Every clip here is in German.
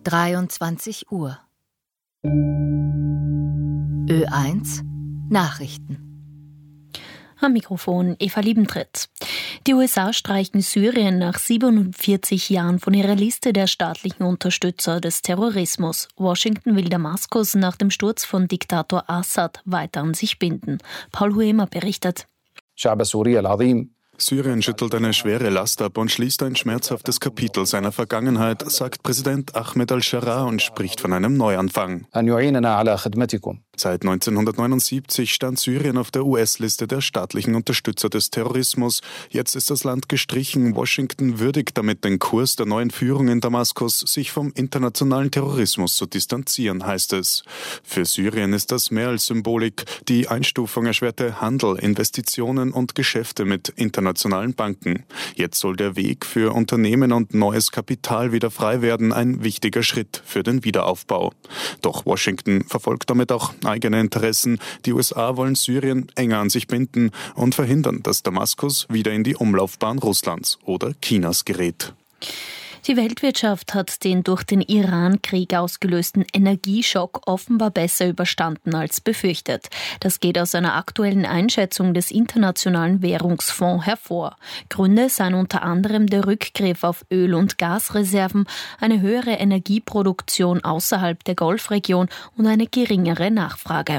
23 Uhr. Ö1 Nachrichten. Am Mikrofon Eva Liebentritt. Die USA streichen Syrien nach 47 Jahren von ihrer Liste der staatlichen Unterstützer des Terrorismus. Washington will Damaskus nach dem Sturz von Diktator Assad weiter an sich binden. Paul Huemer berichtet. Syrien schüttelt eine schwere Last ab und schließt ein schmerzhaftes Kapitel seiner Vergangenheit, sagt Präsident Ahmed al-Sharaa und spricht von einem Neuanfang. Seit 1979 stand Syrien auf der US-Liste der staatlichen Unterstützer des Terrorismus. Jetzt ist das Land gestrichen. Washington würdigt damit den Kurs der neuen Führung in Damaskus, sich vom internationalen Terrorismus zu distanzieren, heißt es. Für Syrien ist das mehr als Symbolik. Die Einstufung erschwerte Handel, Investitionen und Geschäfte mit internationalen Banken. Jetzt soll der Weg für Unternehmen und neues Kapital wieder frei werden, ein wichtiger Schritt für den Wiederaufbau. Doch Washington verfolgt damit auch eigene Interessen. Die USA wollen Syrien enger an sich binden und verhindern, dass Damaskus wieder in die Umlaufbahn Russlands oder Chinas gerät. Die Weltwirtschaft hat den durch den Iran-Krieg ausgelösten Energieschock offenbar besser überstanden als befürchtet. Das geht aus einer aktuellen Einschätzung des Internationalen Währungsfonds hervor. Gründe seien unter anderem der Rückgriff auf Öl- und Gasreserven, eine höhere Energieproduktion außerhalb der Golfregion und eine geringere Nachfrage.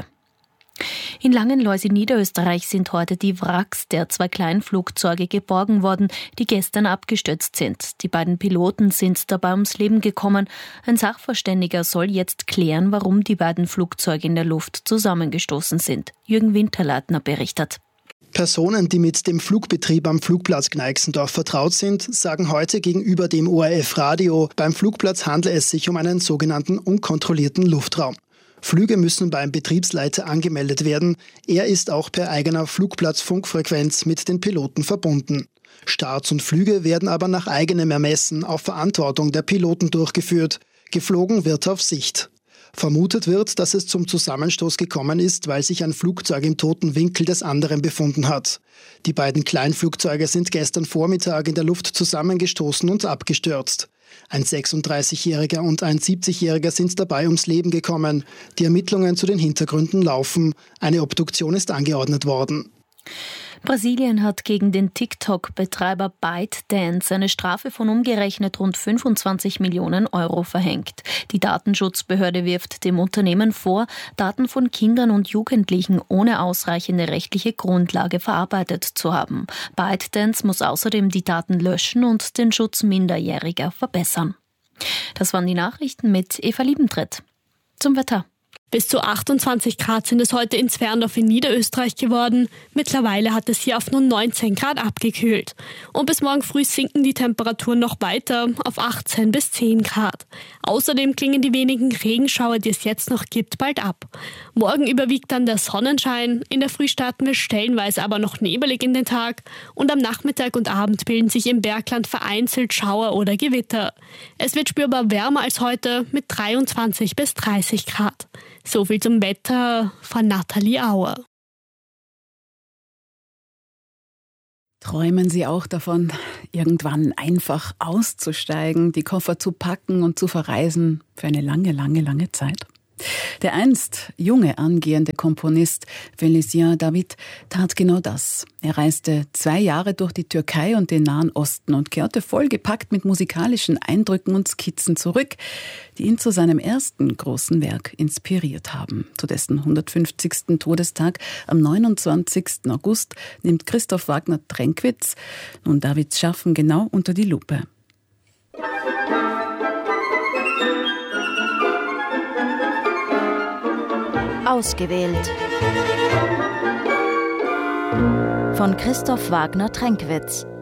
In Langenlois in Niederösterreich sind heute die Wracks der 2 Kleinflugzeuge geborgen worden, die gestern abgestürzt sind. Die beiden Piloten sind dabei ums Leben gekommen. Ein Sachverständiger soll jetzt klären, warum die beiden Flugzeuge in der Luft zusammengestoßen sind. Jürgen Winterleitner berichtet. Personen, die mit dem Flugbetrieb am Flugplatz Gneixendorf vertraut sind, sagen heute gegenüber dem ORF-Radio, beim Flugplatz handle es sich um einen sogenannten unkontrollierten Luftraum. Flüge müssen beim Betriebsleiter angemeldet werden. Er ist auch per eigener Flugplatzfunkfrequenz mit den Piloten verbunden. Starts und Flüge werden aber nach eigenem Ermessen auf Verantwortung der Piloten durchgeführt. Geflogen wird auf Sicht. Vermutet wird, dass es zum Zusammenstoß gekommen ist, weil sich ein Flugzeug im toten Winkel des anderen befunden hat. Die beiden Kleinflugzeuge sind gestern Vormittag in der Luft zusammengestoßen und abgestürzt. Ein 36-Jähriger und ein 70-Jähriger sind dabei ums Leben gekommen. Die Ermittlungen zu den Hintergründen laufen. Eine Obduktion ist angeordnet worden. Brasilien hat gegen den TikTok-Betreiber ByteDance eine Strafe von umgerechnet rund 25 Millionen Euro verhängt. Die Datenschutzbehörde wirft dem Unternehmen vor, Daten von Kindern und Jugendlichen ohne ausreichende rechtliche Grundlage verarbeitet zu haben. ByteDance muss außerdem die Daten löschen und den Schutz Minderjähriger verbessern. Das waren die Nachrichten mit Eva Liebentritt. Zum Wetter. Bis zu 28 Grad sind es heute in Zwerndorf in Niederösterreich geworden. Mittlerweile hat es hier auf nur 19 Grad abgekühlt. Und bis morgen früh sinken die Temperaturen noch weiter auf 18 bis 10 Grad. Außerdem klingen die wenigen Regenschauer, die es jetzt noch gibt, bald ab. Morgen überwiegt dann der Sonnenschein. In der Früh starten wir stellenweise aber noch nebelig in den Tag. Und am Nachmittag und Abend bilden sich im Bergland vereinzelt Schauer oder Gewitter. Es wird spürbar wärmer als heute mit 23 bis 30 Grad. So viel zum Wetter von Nathalie Auer. Träumen Sie auch davon, irgendwann einfach auszusteigen, die Koffer zu packen und zu verreisen für eine lange, lange, lange Zeit? Der einst junge angehende Komponist Félicien David tat genau das. Er reiste 2 Jahre durch die Türkei und den Nahen Osten und kehrte vollgepackt mit musikalischen Eindrücken und Skizzen zurück, die ihn zu seinem ersten großen Werk inspiriert haben. Zu dessen 150. Todestag am 29. August nimmt Christoph Wagner-Tränkwitz nun Davids Schaffen genau unter die Lupe. Ausgewählt von Christoph Wagner-Tränkwitz.